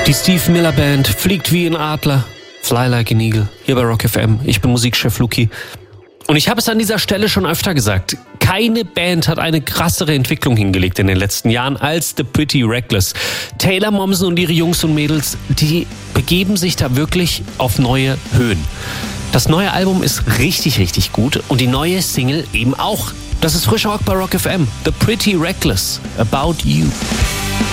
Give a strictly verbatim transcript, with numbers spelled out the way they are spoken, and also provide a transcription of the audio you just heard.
Die Steve Miller Band fliegt wie ein Adler, fly like an eagle, hier bei Rock F M. Ich bin Musikchef Luki. Und ich habe es an dieser Stelle schon öfter gesagt, keine Band hat eine krassere Entwicklung hingelegt in den letzten Jahren als The Pretty Reckless. Taylor Momsen und ihre Jungs und Mädels, die begeben sich da wirklich auf neue Höhen. Das neue Album ist richtig, richtig gut und die neue Single eben auch. Das ist frischer Rock bei Rock F M. The Pretty Reckless, About You.